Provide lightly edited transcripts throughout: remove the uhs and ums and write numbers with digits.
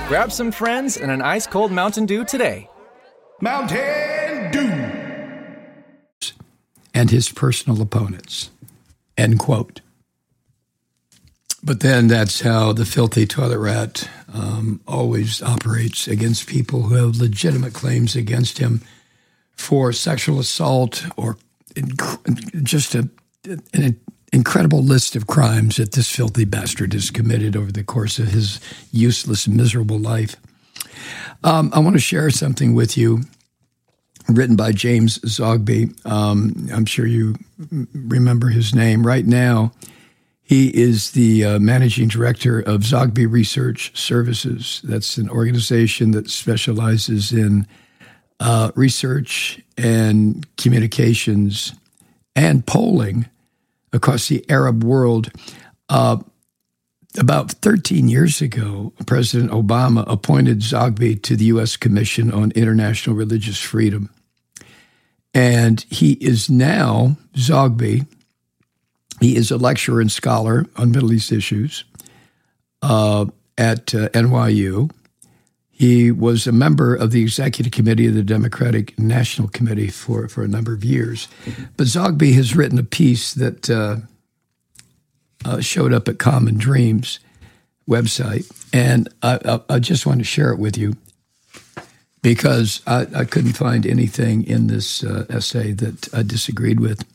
Grab some friends and an ice-cold Mountain Dew today. Mountain Dew. And his personal opponents, end quote. But then that's how the filthy toilet rat always operates against people who have legitimate claims against him for sexual assault or just an incredible list of crimes that this filthy bastard has committed over the course of his useless, miserable life. I want to share something with you written by James Zogby. I'm sure you remember his name. Right now, he is the managing director of Zogby Research Services. That's an organization that specializes in research and communications and polling across the Arab world. About 13 years ago, President Obama appointed Zogby to the U.S. Commission on International Religious Freedom. And he is now, Zogby, he is a lecturer and scholar on Middle East issues at NYU. He was a member of the executive committee of the Democratic National Committee for a number of years. But Zogby has written a piece that showed up at Common Dreams website, and I just want to share it with you because I couldn't find anything in this essay that I disagreed with.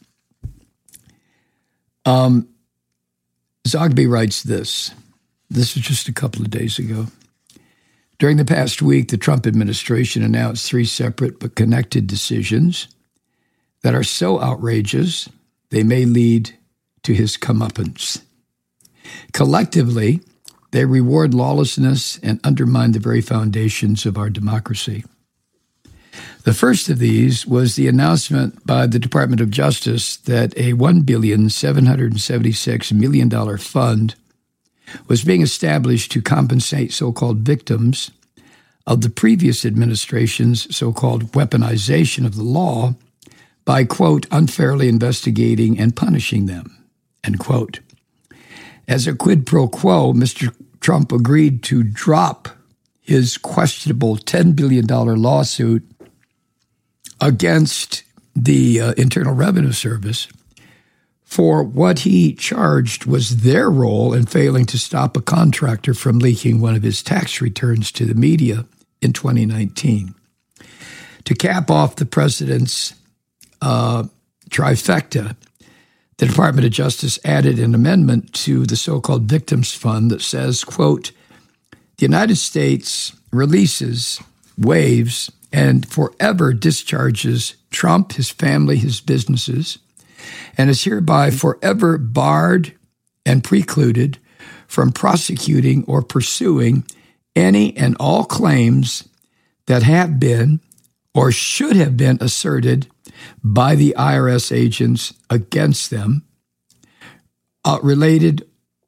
Zogby writes this. This was just a couple of days ago. During the past week, the Trump administration announced 3 separate but connected decisions that are so outrageous they may lead to his comeuppance. Collectively, they reward lawlessness and undermine the very foundations of our democracy. The first of these was the announcement by the Department of Justice that a $1,776 million fund was being established to compensate so-called victims of the previous administration's so-called weaponization of the law by, quote, unfairly investigating and punishing them, end quote. As a quid pro quo, Mr. Trump agreed to drop his questionable $10 billion lawsuit against the Internal Revenue Service for what he charged was their role in failing to stop a contractor from leaking one of his tax returns to the media in 2019. To cap off the president's trifecta, the Department of Justice added an amendment to the so-called Victims Fund that says, quote, the United States releases, waives, and forever discharges Trump, his family, his businesses, and is hereby forever barred and precluded from prosecuting or pursuing any and all claims that have been or should have been asserted by the IRS agents against them, related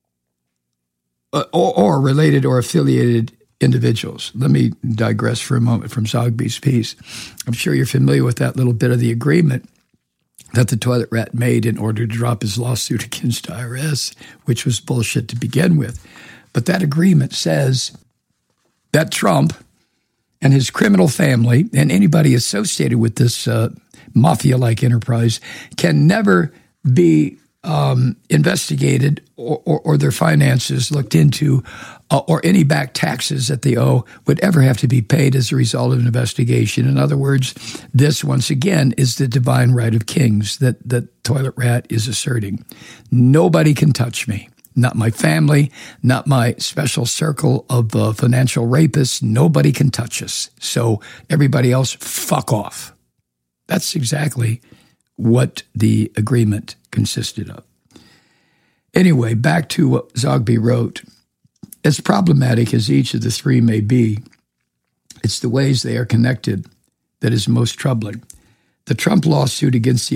or affiliated individuals. Let me digress for a moment from Zogby's piece. I'm sure you're familiar with that little bit of the agreement that the toilet rat made in order to drop his lawsuit against IRS, which was bullshit to begin with. But that agreement says that Trump and his criminal family and anybody associated with this mafia-like enterprise can never be investigated or their finances looked into or any back taxes that they owe would ever have to be paid as a result of an investigation. In other words, this, once again, is the divine right of kings that the toilet rat is asserting. Nobody can touch me. Not my family, not my special circle of financial rapists. Nobody can touch us. So everybody else, fuck off. That's exactly what the agreement consisted of. Anyway, back to what Zogby wrote. As problematic as each of the 3 may be, it's the ways they are connected that is most troubling. The Trump lawsuit against the